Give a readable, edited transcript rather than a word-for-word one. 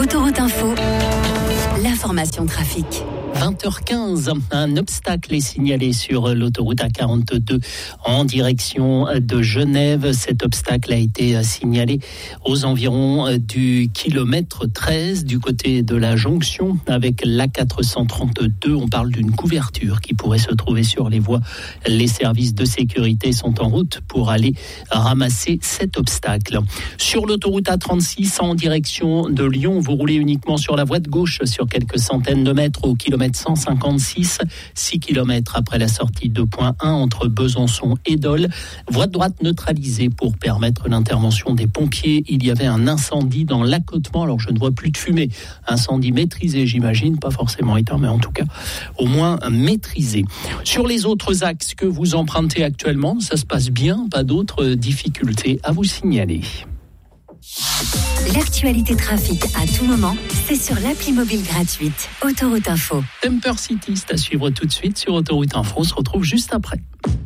Autoroute Info, l'information trafic. 20h15, un obstacle est signalé sur l'autoroute A42 en direction de Genève. Cet obstacle a été signalé aux environs du kilomètre 13 du côté de la jonction avec l'A432. On parle d'une couverture qui pourrait se trouver sur les voies. Les services de sécurité sont en route pour aller ramasser cet obstacle. Sur l'autoroute A36 en direction de Lyon, vous roulez uniquement sur la voie de gauche sur quelques centaines de mètres au kilomètre 156, 6 km après la sortie de point 1 entre Besançon et Dole. Voie de droite neutralisée pour permettre l'intervention des pompiers. Il y avait un incendie dans l'accotement, alors je ne vois plus de fumée. Incendie maîtrisé, j'imagine, pas forcément éteint, mais en tout cas au moins maîtrisé. Sur les autres axes que vous empruntez actuellement, ça se passe bien, pas d'autres difficultés à vous signaler. L'actualité trafic à tout moment, c'est sur l'appli mobile gratuite Autoroute Info. Temper City, c'est à suivre tout de suite sur Autoroute Info. On se retrouve juste après.